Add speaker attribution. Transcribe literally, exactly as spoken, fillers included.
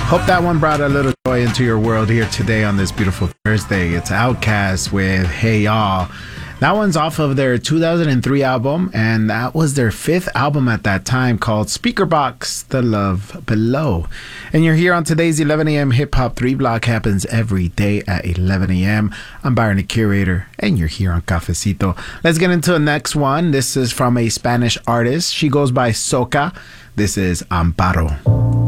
Speaker 1: Hope that one brought a little joy into your world here today on this beautiful Thursday. It's Outkast with Hey Y'all. That one's off of their two thousand three album, and that was their fifth album at that time, called Speakerboxxx, The Love Below. And you're here on today's eleven a.m. Hip Hop three Block. Happens every day at eleven a.m. I'm Byron, the Curator, and you're here on Cafecito. Let's get into the next one. This is from a Spanish artist. She goes by Soca. This is Amparo.